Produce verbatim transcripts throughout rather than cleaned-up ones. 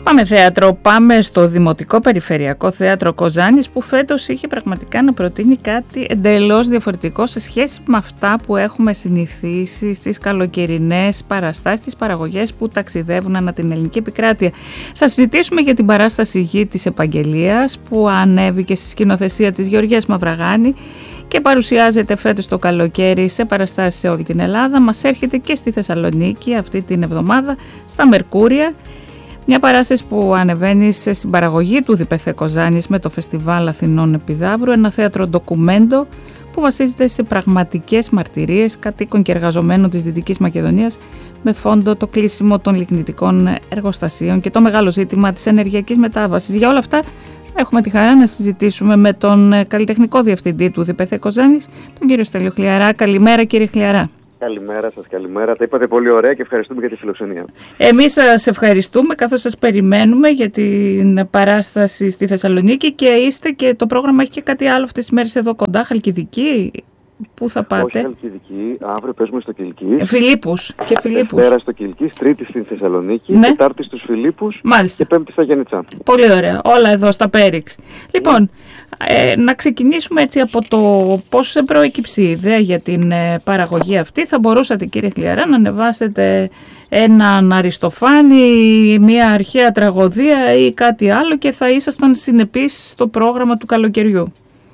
Πάμε θέατρο, πάμε στο Δημοτικό Περιφερειακό Θέατρο Κοζάνης, που φέτος είχε πραγματικά να προτείνει κάτι εντελώς διαφορετικό σε σχέση με αυτά που έχουμε συνηθίσει στις καλοκαιρινές παραστάσεις, τις παραγωγές που ταξιδεύουν ανά την ελληνική επικράτεια. Θα συζητήσουμε για την παράσταση Γη της Επαγγελίας, που ανέβηκε στη σκηνοθεσία της Γεωργίας Μαυραγάνη και παρουσιάζεται φέτος το καλοκαίρι σε παραστάσεις σε όλη την Ελλάδα. Μας έρχεται και στη Θεσσαλονίκη αυτή την εβδομάδα στα Μερκούρια. Μια παράσταση που ανεβαίνει σε συμπαραγωγή του ΔΠΘ Κοζάνης με το Φεστιβάλ Αθηνών Επιδαύρου, ένα θέατρο ντοκουμέντο που βασίζεται σε πραγματικές μαρτυρίες κατοίκων και εργαζομένων της Δυτικής Μακεδονίας, με φόντο το κλείσιμο των λιγνητικών εργοστασίων και το μεγάλο ζήτημα της ενεργειακής μετάβασης. Για όλα αυτά έχουμε τη χαρά να συζητήσουμε με τον καλλιτεχνικό διευθυντή του ΔΠΘ Κοζάνης, τον κύριο Στέλιο Χλιαρά. Καλημέρα, κύριε Χλιαρά. Καλημέρα σας, καλημέρα. Τα είπατε πολύ ωραία και ευχαριστούμε για τη φιλοξενία. Εμείς σας ευχαριστούμε καθώς σας περιμένουμε για την παράσταση στη Θεσσαλονίκη, και είστε και το πρόγραμμα έχει και κάτι άλλο αυτές τις μέρες εδώ κοντά, Χαλκιδική. Πού θα πάτε? Όχι Χαλκιδική, αύριο παίζουμε στο Κιλκής. Ε, Φιλίππους και Φιλίππους. Δευτέρα στο Κιλκής, Τρίτη στην Θεσσαλονίκη, ναι. Τετάρτη στους Φιλίππους. Μάλιστα. Και Πέμπτη στα Γενιτσά. Πολύ ωραία, όλα εδώ στα Πέριξ. Λοιπόν, ε, να ξεκινήσουμε έτσι από το πώς προέκυψε η ιδέα για την ε, παραγωγή αυτή. Θα μπορούσατε, κύριε Χλιαρά, να ανεβάσετε έναν Αριστοφάνη, μια αρχαία τραγωδία ή κάτι άλλο και θα ήσασταν συνεπείς στο πρόγραμμα του καλοκαιριού.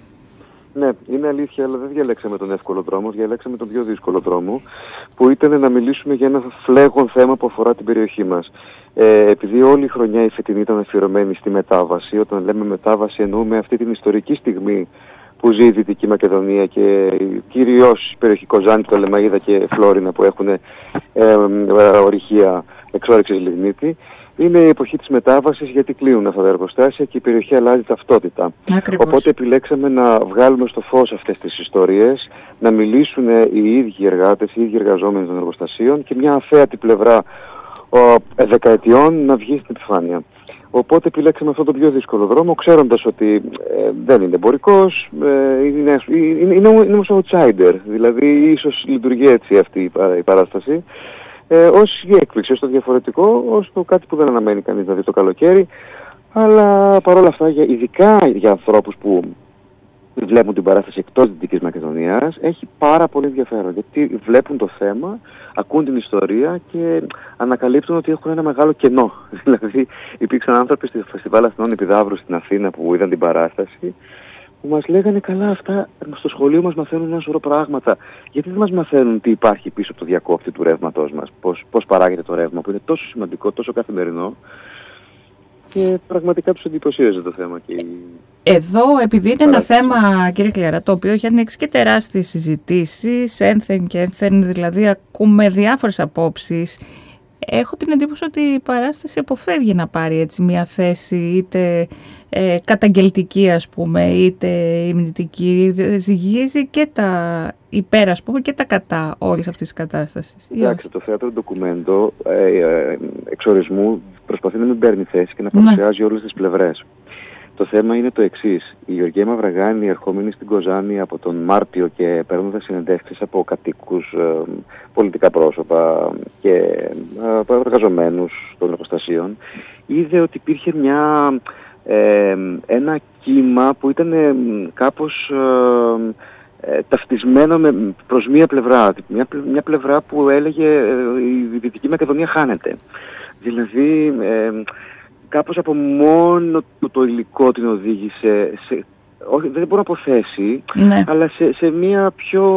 Ναι, είναι αλήθεια, αλλά δεν διαλέξαμε τον εύκολο δρόμο, διαλέξαμε τον πιο δύσκολο δρόμο, που ήταν να μιλήσουμε για ένα φλέγον θέμα που αφορά την περιοχή μας. Ε, επειδή όλη η χρονιά η φετινή ήταν αφιερωμένη στη μετάβαση, όταν λέμε μετάβαση εννοούμε αυτή την ιστορική στιγμή που ζει η Δυτική Μακεδονία και κυρίως η περιοχή Κοζάνη, Πτολεμαΐδα και Φλόρινα, που έχουν ε, ε, ορυχεία εξόρυξης λιγνίτη. Είναι η εποχή της μετάβασης, γιατί κλείνουν αυτά τα εργοστάσια και η περιοχή αλλάζει ταυτότητα. Ακριβώς. Οπότε επιλέξαμε να βγάλουμε στο φως αυτές τις ιστορίες, να μιλήσουν οι ίδιοι εργάτες, οι ίδιοι εργαζόμενοι των εργοστασίων και μια αφέατη πλευρά ο, δεκαετιών να βγει στην επιφάνεια. Οπότε επιλέξαμε αυτόν τον πιο δύσκολο δρόμο, ξέροντας ότι ε, δεν είναι εμπορικός, ε, είναι, είναι, είναι, είναι όμως outsider, δηλαδή ίσως λειτουργεί έτσι αυτή η, η παράσταση. Ε, ως η έκπληξη, ως το διαφορετικό, ως το κάτι που δεν αναμένει κανείς να δει το καλοκαίρι, αλλά παρόλα αυτά, για, ειδικά για ανθρώπους που βλέπουν την παράσταση εκτός Δυτικής Μακεδονίας, έχει πάρα πολύ ενδιαφέρον, γιατί βλέπουν το θέμα, ακούν την ιστορία και ανακαλύπτουν ότι έχουν ένα μεγάλο κενό. Δηλαδή υπήρξαν άνθρωποι στη Φεστιβάλ Αθηνών Επιδαύρου στην Αθήνα που είδαν την παράσταση, που μας λέγανε, καλά, αυτά στο σχολείο μας μαθαίνουν ένα σωρό πράγματα. Γιατί δεν μας μαθαίνουν τι υπάρχει πίσω από το διακόπτη του ρεύματός μας, πώς, πώς παράγεται το ρεύμα, που είναι τόσο σημαντικό, τόσο καθημερινό. Και πραγματικά τους εντυπωσίαζε το θέμα. Και... Εδώ, επειδή είναι ένα θέμα, κύριε Χλιαρά, το οποίο έχει ανοίξει και τεράστιες συζητήσεις, ένθεν και ένθεν, δηλαδή ακούμε διάφορες απόψεις. Έχω την εντύπωση ότι η παράσταση αποφεύγει να πάρει έτσι μια θέση είτε ε, καταγγελτική, ας πούμε, είτε υμνητική. Ζυγίζει και τα υπέρ, ας πούμε, και τα κατά όλης αυτής της κατάστασης. Εντάξει, το θέατρο ντοκουμέντο ε, ε, εξορισμού προσπαθεί να μην παίρνει θέση και να παρουσιάζει ναι. όλες τις πλευρές. Το θέμα είναι το εξής. Η Γεωργία Μαυραγάνη, ερχόμενη στην Κοζάνη από τον Μάρτιο και παίρνοντας συνεντεύξεις από κατοίκους, ε, πολιτικά πρόσωπα και ε, εργαζομένους των εργοστασίων, είδε ότι υπήρχε μια, ε, ένα κύμα που ήταν ε, κάπως ε, ε, ταυτισμένο με, προς μία πλευρά. Μια, μια πλευρά που έλεγε ε, η Δυτική Μακεδονία χάνεται. Δηλαδή... Ε, κάπως από μόνο το, το υλικό την οδήγησε, σε, όχι, δεν μπορώ να πω θέση, ναι. αλλά σε, σε μια πιο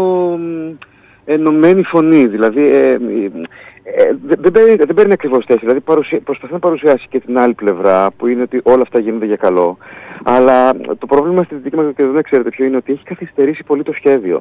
ενωμένη φωνή. Δηλαδή ε, ε, ε, δεν, παίρνει, δεν παίρνει ακριβώς θέση, δηλαδή παρουσια, προσπαθεί να παρουσιάσει και την άλλη πλευρά, που είναι ότι όλα αυτά γίνονται για καλό. Αλλά το πρόβλημα στη Δυτική Μακεδονία, ξέρετε ποιο είναι, ότι έχει καθυστερήσει πολύ το σχέδιο.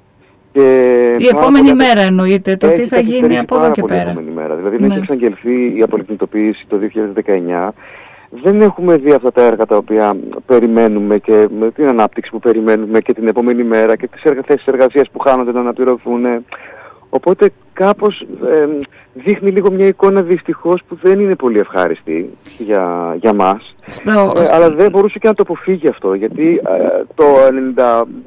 Και η επόμενη μέρα εννοείται, το τι θα γίνει από εδώ και πέρα. Επόμενη μέρα. Δηλαδή, ναι. έχει εξαγγελθεί η απολιγνητοποίηση το δύο χιλιάδες δεκαεννιά. Δεν έχουμε δει αυτά τα έργα τα οποία περιμένουμε και με την ανάπτυξη που περιμένουμε και την επόμενη μέρα και τις θέσεις εργασίας που χάνονται να αναπληρωθούν. Οπότε κάπως ε, δείχνει λίγο μια εικόνα δυστυχώς που δεν είναι πολύ ευχάριστη για, για μας. Στο... Ε, αλλά δεν μπορούσε και να το αποφύγει αυτό, γιατί ε, το ενενήντα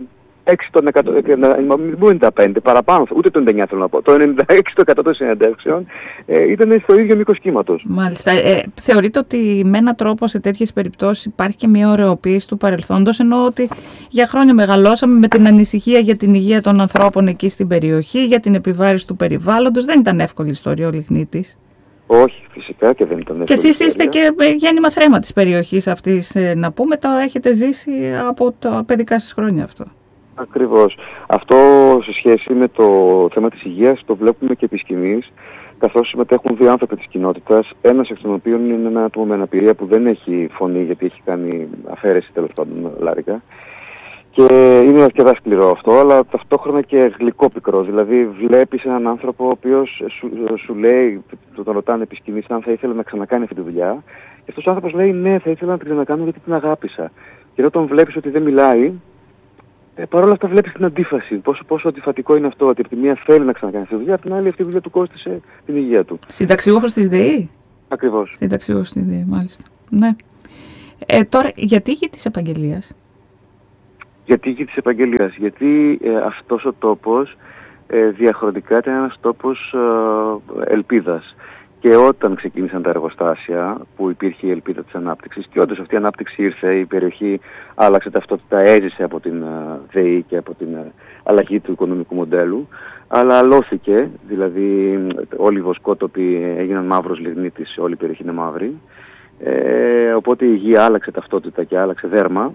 έξι τοις εκατό, μην πω ενενήντα πέντε, παραπάνω, ούτε το ενενήντα εννιά θέλω να πω, το ενενήντα έξι τοις εκατό των συνεντεύξεων ε, ήταν στο ίδιο μήκος κύματος. Μάλιστα. Ε, θεωρείτε ότι με έναν τρόπο σε τέτοιες περιπτώσεις υπάρχει και μια ωρεοποίηση του παρελθόντος, ενώ ότι για χρόνια μεγαλώσαμε με την ανησυχία για την υγεία των ανθρώπων εκεί στην περιοχή, για την επιβάρυνση του περιβάλλοντος. Δεν ήταν εύκολη η ιστορία ο Λιγνίτης. Όχι, φυσικά και δεν ήταν εύκολη. Και εσείς είστε και γέννημα θρέμα της περιοχής αυτής, να πούμε, το έχετε ζήσει από τα παιδικά σας χρόνια αυτό. Ακριβώς. Αυτό σε σχέση με το θέμα της υγείας το βλέπουμε και επί σκηνής, καθώς συμμετέχουν δύο άνθρωποι της κοινότητας, ένας εκ των οποίων είναι ένα άτομο με αναπηρία που δεν έχει φωνή γιατί έχει κάνει αφαίρεση τέλος πάντων λάρικα. Και είναι αρκετά σκληρό αυτό, αλλά ταυτόχρονα και γλυκόπικρο. Δηλαδή βλέπεις έναν άνθρωπο ο οποίος σου, σου λέει, τον ρωτάνε επί σκηνής αν θα ήθελε να ξανακάνει αυτή τη δουλειά, και αυτός ο άνθρωπος λέει ναι, θα ήθελα να την ξανακάνω γιατί την αγάπησα. Και όταν βλέπεις ότι δεν μιλάει, Ε, Παρ' όλα αυτά βλέπεις την αντίφαση. Πόσο, πόσο αντιφατικό είναι αυτό, ότι από τη μία θέλει να ξανακάνει αυτή τη δουλειά, από την άλλη αυτή η δουλειά του κόστησε την υγεία του. Συνταξιούχος της ΔΕΗ. Ακριβώς. Συνταξιούχος της ΔΕΗ, μάλιστα. Ναι. Ε, τώρα, γιατί η γη της επαγγελίας. Γιατί η γη της επαγγελίας. Γιατί ε, αυτός ο τόπος ε, διαχρονικά ήταν ένας τόπος ε, ελπίδας. Και όταν ξεκίνησαν τα εργοστάσια που υπήρχε η ελπίδα της ανάπτυξης, και όντως αυτή η ανάπτυξη ήρθε, η περιοχή άλλαξε ταυτότητα, έζησε από την ΔΕΗ και από την αλλαγή του οικονομικού μοντέλου, αλλά αλώθηκε, δηλαδή όλοι οι βοσκότοποι έγιναν μαύρος λιγνίτης, όλη η περιοχή είναι μαύρη, ε, οπότε η γη άλλαξε ταυτότητα και άλλαξε δέρμα.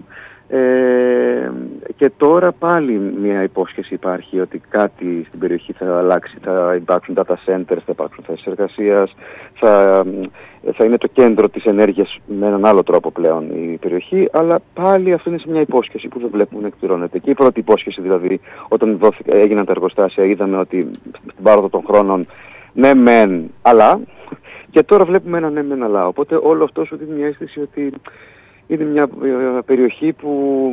Ε, και τώρα πάλι μια υπόσχεση υπάρχει ότι κάτι στην περιοχή θα αλλάξει, θα υπάρξουν data centers, θα υπάρξουν θέσεις εργασίας, θα, θα είναι το κέντρο της ενέργειας με έναν άλλο τρόπο πλέον η περιοχή, αλλά πάλι αυτό είναι σε μια υπόσχεση που δεν βλέπουμε να εκπληρώνεται. Και η πρώτη υπόσχεση δηλαδή, όταν δόθηκα, έγιναν τα εργοστάσια, είδαμε ότι στην πάροδο των χρόνων ναι μεν αλλά, και τώρα βλέπουμε ένα ναι μεν αλλά, οπότε όλο αυτό σου δίνει μια αίσθηση ότι είναι μια περιοχή που,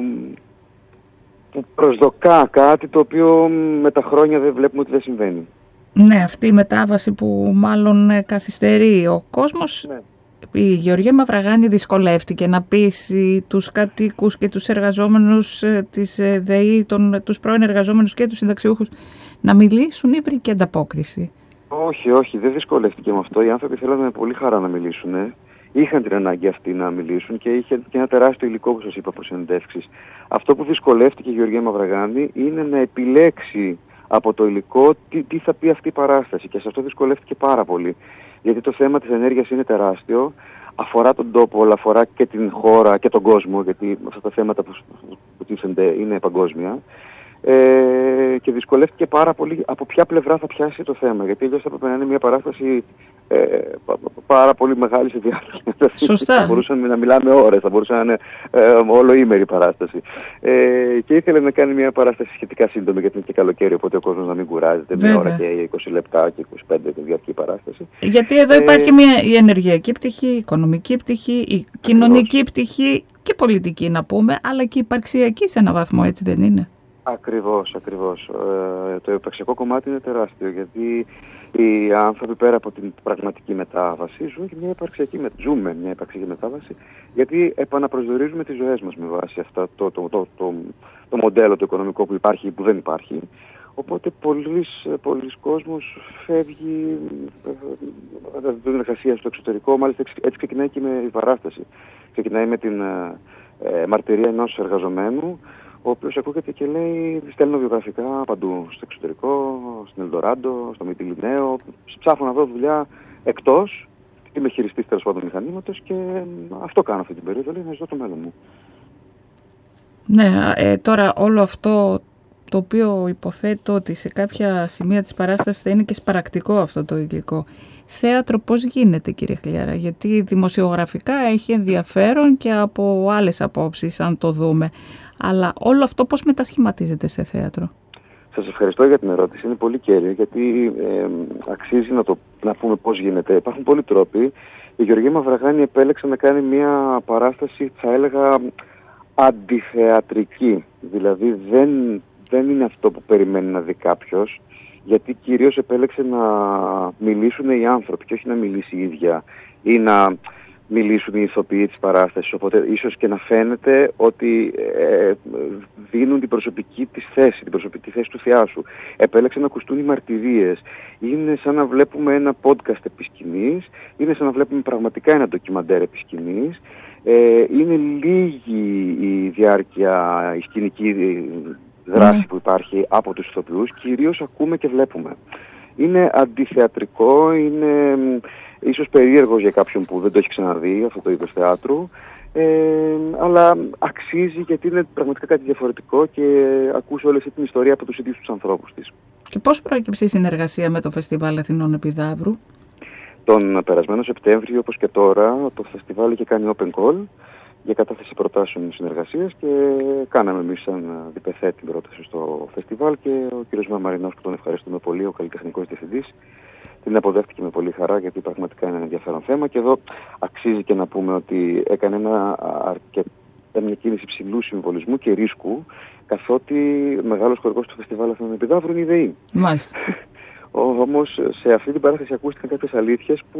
που προσδοκά κάτι το οποίο με τα χρόνια δεν βλέπουμε ότι δεν συμβαίνει. Ναι, αυτή η μετάβαση που μάλλον καθυστερεί ο κόσμος. Ναι. Η Γεωργία Μαυραγάνη δυσκολεύτηκε να πείσει τους κατοίκους και τους εργαζόμενους της ΔΕΗ, τον, τους πρώην εργαζόμενους και τους συνταξιούχους, να μιλήσουν ή βρήκε ανταπόκριση. Όχι, όχι, δεν δυσκολεύτηκε με αυτό. Οι άνθρωποι θέλανε με πολύ χαρά να μιλήσουν. Είχαν την ανάγκη αυτή να μιλήσουν και είχε και ένα τεράστιο υλικό που σας είπα από συνεντεύξεις. Αυτό που δυσκολεύτηκε η Γεωργία Μαυραγάνη είναι να επιλέξει από το υλικό τι, τι θα πει αυτή η παράσταση, και σε αυτό δυσκολεύτηκε πάρα πολύ. Γιατί το θέμα της ενέργειας είναι τεράστιο, αφορά τον τόπο, αλλά αφορά και την χώρα και τον κόσμο, γιατί αυτά τα θέματα που, που τίθενται είναι παγκόσμια. Ε, και δυσκολεύτηκε πάρα πολύ από ποια πλευρά θα πιάσει το θέμα. Γιατί αλλιώς θα έπρεπε να είναι μια παράσταση ε, πα, πάρα πολύ μεγάλη σε διάρκεια. Σωστά. Θα μπορούσαμε να μιλάμε ώρες, θα μπορούσε να είναι ε, όλο ήμερη παράσταση. Ε, και ήθελε να κάνει μια παράσταση σχετικά σύντομη, γιατί είναι και καλοκαίρι, οπότε ο κόσμος να μην κουράζεται. Βέβαια. Μια ώρα και είκοσι λεπτά και είκοσι πέντε και διαρκή παράσταση. Γιατί εδώ ε, υπάρχει μια, η ενεργειακή πτυχή, η οικονομική πτυχή, η κοινωνική πτυχή και πολιτική να πούμε, αλλά και υπαρξιακή σε έναν βαθμό, έτσι δεν είναι? Ακριβώς, ακριβώς. Ε, το υπαρξιακό κομμάτι είναι τεράστιο, γιατί οι άνθρωποι πέρα από την πραγματική μετάβαση ζουν και μια υπαρξιακή, με, ζούμε μια υπαρξιακή μετάβαση, γιατί επαναπροσδιορίζουμε τις ζωές μας με βάση αυτό το, το, το, το, το μοντέλο το οικονομικό που υπάρχει ή που δεν υπάρχει. Οπότε πολλής, πολλής κόσμος φεύγει, δεν εργασία στο εξωτερικό, μάλιστα έτσι ξεκινάει και με η παράσταση. Ξεκινάει με την ε, μαρτυρία ενός εργαζομένου, ο οποίος ακούγεται και λέει, στέλνω βιογραφικά παντού, στο εξωτερικό, στην Ελντοράντο, στο Μυτιληναίο, ψάχνω να βρω δουλειά εκτός, είμαι χειριστής τέλος πάντων μηχανήματος και αυτό κάνω αυτή την περίοδο, λέει, να ζω το μέλλον μου. Ναι, ε, τώρα όλο αυτό το οποίο υποθέτω ότι σε κάποια σημεία της παράστασης θα είναι και σπαρακτικό αυτό το υλικό. Θέατρο πώς γίνεται, κύριε Χλιάρα? Γιατί δημοσιογραφικά έχει ενδιαφέρον και από άλλες απόψεις αν το δούμε. Αλλά όλο αυτό πώς μετασχηματίζεται σε θέατρο? Σας ευχαριστώ για την ερώτηση. Είναι πολύ κέριο, γιατί ε, αξίζει να, το, να πούμε πώς γίνεται. Υπάρχουν πολλοί τρόποι. Η Γεωργία Μαυραγάνη επέλεξε να κάνει μια παράσταση, θα έλεγα, αντιθεατρική. Δηλαδή δεν, δεν είναι αυτό που περιμένει να δει κάποιος, γιατί κυρίως επέλεξε να μιλήσουν οι άνθρωποι και όχι να μιλήσει η ίδια ή να, μιλήσουν οι ηθοποιοί της παράστασης, οπότε ίσως και να φαίνεται ότι ε, δίνουν την προσωπική της θέση, την προσωπική θέση του θεάσου. Επέλεξαν να ακουστούν οι μαρτυρίες. Είναι σαν να βλέπουμε ένα podcast επί σκηνής, είναι σαν να βλέπουμε πραγματικά ένα ντοκιμαντέρ επί σκηνής. Ε, είναι λίγη η διάρκεια, η σκηνική δράση mm. που υπάρχει από τους ηθοποιούς, κυρίως ακούμε και βλέπουμε. Είναι αντιθεατρικό, είναι ίσως περίεργος για κάποιον που δεν το έχει ξαναδεί αυτό το είδος θεάτρου, ε, αλλά αξίζει γιατί είναι πραγματικά κάτι διαφορετικό και ακούς όλη αυτή την ιστορία από τους ίδιους τους ανθρώπους της. Και πώς προέκυψε η συνεργασία με το Φεστιβάλ Αθηνών Επιδαύρου? Τον περασμένο Σεπτέμβριο, όπως και τώρα, το φεστιβάλ είχε κάνει open call για κατάθεση προτάσεων συνεργασίας και κάναμε εμείς σαν διπεθέ την πρόταση στο φεστιβάλ και ο κ. Μαμαρινός, που τον ευχαριστούμε πολύ, ο καλλιτεχνικός διευθυντής, την αποδέχτηκε με πολύ χαρά γιατί πραγματικά είναι ένα ενδιαφέρον θέμα και εδώ αξίζει και να πούμε ότι έκανε ένα αρκετά μια κίνηση υψηλού συμβολισμού και ρίσκου, καθότι μεγάλος χορηγός του Φεστιβάλ Αθηνών Επιδαύρου είναι η ΔΕΗ. Μάλιστα. Όμως σε αυτή την παράσταση ακούστηκαν κάποιες αλήθειες που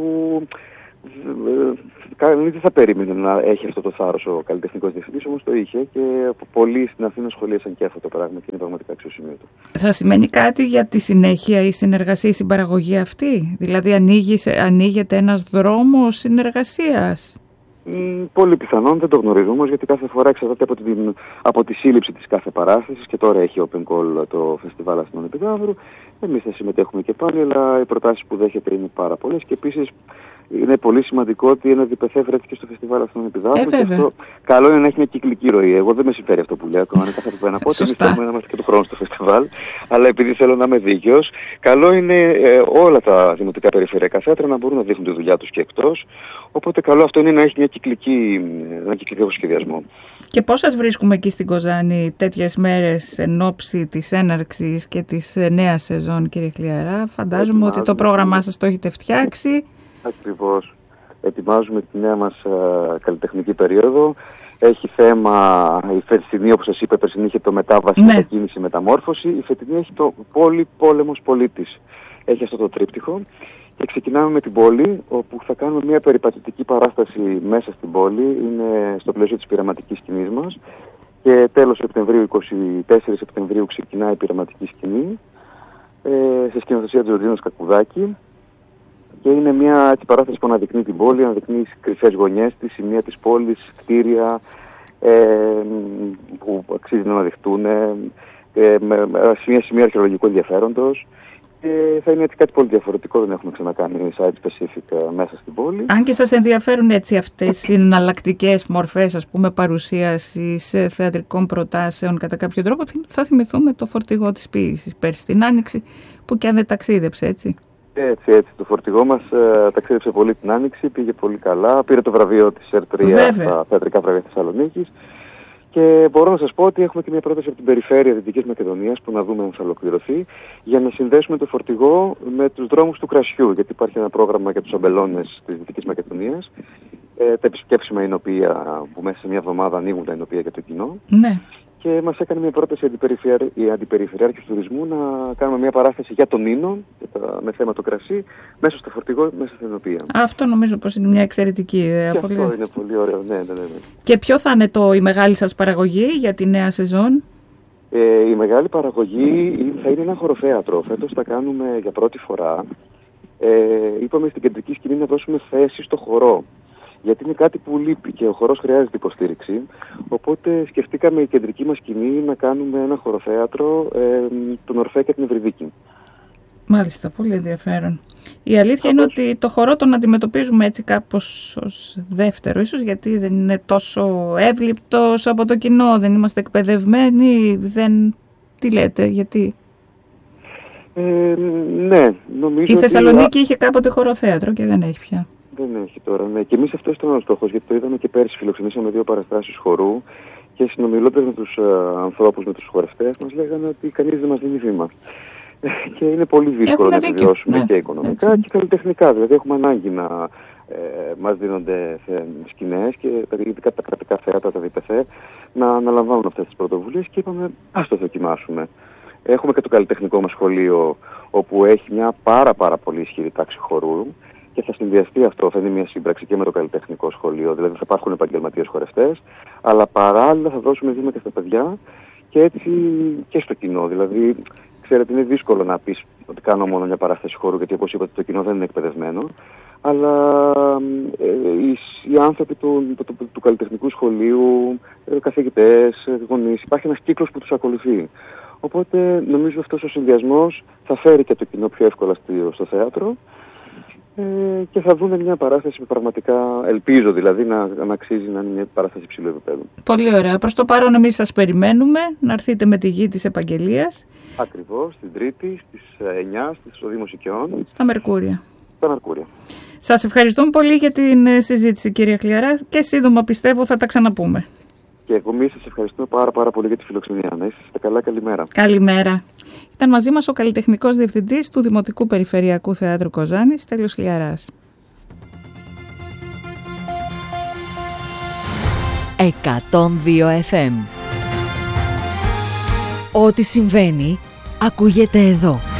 κανείς δεν θα περίμενε να έχει αυτό το θάρρος ο καλλιτεχνικός διευθυντής, όμως το είχε και πολλοί στην Αθήνα σχολίασαν και αυτό το πράγμα και είναι πραγματικά αξιοσημείωτο. Θα σημαίνει κάτι για τη συνέχεια η συνεργασία, η συμπαραγωγή αυτή? Δηλαδή ανοίγει, ανοίγεται ένας δρόμος συνεργασίας? Mm, πολύ πιθανόν, δεν το γνωρίζουμε, γιατί κάθε φορά εξαρτάται από, την, από τη σύλληψη της κάθε παράστασης και τώρα έχει open call το Φεστιβάλ Αθηνών Επιδαύρου. Εμείς θα συμμετέχουμε και πάλι, αλλά οι προτάσεις που δέχεται είναι πάρα πολλές και επίσης είναι πολύ σημαντικό ότι ένα διπεθέ βρέθηκε στο Φεστιβάλ Αθηνών Επιδαύρου. Ε, και αυτό καλό είναι να έχει μια κυκλική ροή. Εγώ δεν με συμφέρει αυτό που λέω. Αν κάθε που να πω ότι εμείς θέλουμε να είμαστε και του χρόνου στο φεστιβάλ, αλλά επειδή θέλω να είμαι δίκαιος, καλό είναι ε, όλα τα δημοτικά περιφερειακά θέατρα να μπορούν να δείχνουν τη δουλειά τους και εκτός. Οπότε καλό αυτό είναι να έχει μια κυκλική, ένα κυκλικό σχεδιασμό. Και πώς σας βρίσκουμε εκεί στην Κοζάνη τέτοιες μέρες εν ώψη της έναρξης και της νέας σεζόν, κύριε Χλιαρά? Φαντάζομαι ότι το πρόγραμμά σας το έχετε φτιάξει. Ακριβώς. Ετοιμάζουμε τη νέα μας uh, καλλιτεχνική περίοδο. Έχει θέμα η φετινή, όπως σας είπα, η περσινή είχε το μετάβαση, ναι. μετακίνηση, μεταμόρφωση. Η φετινή έχει το πόλη, πόλεμος, πολίτης. Έχει αυτό το τρίπτυχο. Και ξεκινάμε με την πόλη, όπου θα κάνουμε μια περιπατητική παράσταση μέσα στην πόλη. Είναι στο πλαίσιο της πειραματικής σκηνής μας. Και τέλος Σεπτεμβρίου, είκοσι τέσσερις Σεπτεμβρίου, ξεκινάει η πειραματική σκηνή. Ε, σε σκηνοθεσία του Ζωντίνος Κακουδάκη. Και είναι μια έτσι, παράσταση που αναδεικνύει την πόλη, αναδεικνύει τις κρυφές γωνιές της, σημεία της πόλης, κτίρια ε, που αξίζει να αναδειχτούν, ε, με, με σημεία, σημεία αρχαιολογικού ενδιαφέροντος. Και θα είναι έτσι κάτι πολύ διαφορετικό, δεν έχουμε ξανακάνει site specific μέσα στην πόλη. Αν και σας ενδιαφέρουν έτσι αυτές οι εναλλακτικές μορφές, ας πούμε, παρουσίασης θεατρικών προτάσεων κατά κάποιο τρόπο, θα θυμηθούμε το φορτηγό της ποίησης πέρσι την Άνοιξη, που και αν δεν ταξίδεψε, έτσι. Έτσι, έτσι. Το φορτηγό μας ε, ταξίδεψε πολύ την Άνοιξη, πήγε πολύ καλά. Πήρε το βραβείο της ΕΡ τρία στα θεατρικά βραβεία Θεσσαλονίκης. Και μπορώ να σας πω ότι έχουμε και μια πρόταση από την περιφέρεια Δυτικής Μακεδονίας που να δούμε αν θα ολοκληρωθεί, για να συνδέσουμε το φορτηγό με τους δρόμους του κρασιού. Γιατί υπάρχει ένα πρόγραμμα για τους αμπελώνες της Δυτικής Μακεδονίας. Ε, τα επισκέψιμα εινοπία που μέσα σε μια εβδομάδα ανοίγουν τα εινοπία για το κοινό. Ναι. Και μας έκανε μια πρόταση η Αντιπεριφερειάρχης Τουρισμού να κάνουμε μια παράσταση για τον Ίνο, με θέμα το κρασί, μέσα στο φορτηγό, μέσα στην εινοπία. Αυτό νομίζω πως είναι μια εξαιρετική ιδέα. Και πολύ... αυτό είναι πολύ ωραίο, ναι, ναι, ναι, ναι. Και ποιο θα είναι το, η μεγάλη σας παραγωγή για τη νέα σεζόν? Ε, η μεγάλη παραγωγή θα είναι ένα χοροφέατρο. Φέτος θα κάνουμε για πρώτη φορά. Ε, είπαμε στην κεντρική σκηνή να δώσουμε θέση στο χορό. Γιατί είναι κάτι που λείπει και ο χορός χρειάζεται υποστήριξη. Οπότε σκεφτήκαμε η κεντρική μας σκηνή να κάνουμε ένα χοροφέατρο, ε, τον Ορφέα και την Ευρυδίκη. Μάλιστα, πολύ ενδιαφέρον. Η αλήθεια είναι ότι το χορό τον αντιμετωπίζουμε έτσι κάπως ως δεύτερο, ίσως γιατί δεν είναι τόσο εύληπτος από το κοινό, δεν είμαστε εκπαιδευμένοι, δεν... Τι λέτε, γιατί... Ε, ναι, νομίζω η Θεσσαλονίκη ότι... είχε κάποτε χοροθέατρο και δεν έχει πια. Δεν έχει τώρα, ναι. Και εμείς αυτό ήταν ο στόχος, γιατί το είδαμε και πέρυσι, φιλοξενήσαμε δύο παραστάσεις χορού και συνομιλώντας με τους uh, ανθρώπους, με τους χορευτές, μας λέγανε ότι κανείς δεν μας δίνει βήμα. Και είναι πολύ δύσκολο να επιβιώσουμε, ναι, και οικονομικά, έτσι, και καλλιτεχνικά. Δηλαδή έχουμε ανάγκη να ε, μας δίνονται σκηνές και ειδικά τα κρατικά θέατρα, τα διπεθέ, να αναλαμβάνουν αυτές τις πρωτοβουλίες και είπαμε ας το δοκιμάσουμε. Έχουμε και το καλλιτεχνικό μας σχολείο, όπου έχει μια πάρα πάρα πολύ ισχυρή τάξη χορού. και θα συνδυαστεί αυτό, θα είναι μια σύμπραξη και με το καλλιτεχνικό σχολείο, δηλαδή θα υπάρχουν επαγγελματίες χορευτές, αλλά παράλληλα θα δώσουμε βήμα και στα παιδιά και έτσι και στο κοινό. Δηλαδή, ξέρετε, είναι δύσκολο να πεις ότι κάνω μόνο μια παράσταση χώρου, γιατί όπως είπατε το κοινό δεν είναι εκπαιδευμένο, αλλά ε, οι, οι άνθρωποι του, του, του, του καλλιτεχνικού σχολείου, ε, καθηγητές, γονείς, υπάρχει ένας κύκλος που τους ακολουθεί. Οπότε νομίζω αυτός ο συνδυασμός θα φέρει και το κοινό πιο εύκολα στο, στο θέατρο ε, και θα δουν μια παράσταση που πραγματικά ελπίζω δηλαδή να, να αξίζει να είναι μια παράσταση υψηλού επίπεδου. Πολύ ωραία. Προς το παρόν εμείς σας περιμένουμε να έρθετε με τη γη της επαγγελίας. Ακριβώς, την Τρίτη στις εννιά στο Δήμο Σικιών. Στα Μερκούρια. Στα Μερκούρια. Σας ευχαριστούμε πολύ για την συζήτηση, κυρία Χλιαρά, και σύντομα πιστεύω θα τα ξαναπούμε. Και εγώ εμείς σας ευχαριστούμε πάρα πάρα πολύ για τη φιλοξενία. Να είστε καλά, καλημέρα. Καλημέρα. Ήταν μαζί μας ο καλλιτεχνικός διευθυντής του Δημοτικού Περιφερειακού Θεάτρου Κοζάνης, Στέλιος Χλιαράς. εκατόν δύο εφ εμ. Ό,τι συμβαίνει ακούγεται εδώ.